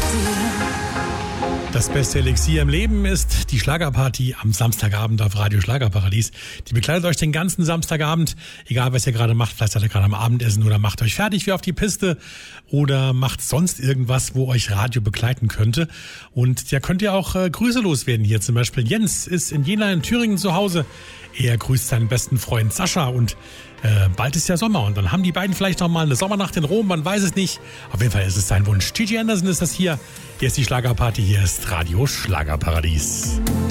Das beste Elixier im Leben ist die Schlagerparty am Samstagabend auf Radio Schlagerparadies. Die begleitet euch den ganzen Samstagabend, egal was ihr gerade macht. Vielleicht seid ihr gerade am Abendessen oder macht euch fertig wie auf die Piste oder macht sonst irgendwas, wo euch Radio begleiten könnte. Und ja, könnt ihr auch Grüße loswerden hier. Zum Beispiel Jens ist in Jena in Thüringen zu Hause. Er grüßt seinen besten Freund Sascha und bald ist ja Sommer und dann haben die beiden vielleicht noch mal eine Sommernacht in Rom, man weiß es nicht. Auf jeden Fall ist es sein Wunsch. Gigi Anderson ist das hier. Hier ist die Schlagerparty, hier ist Radio Schlagerparadies.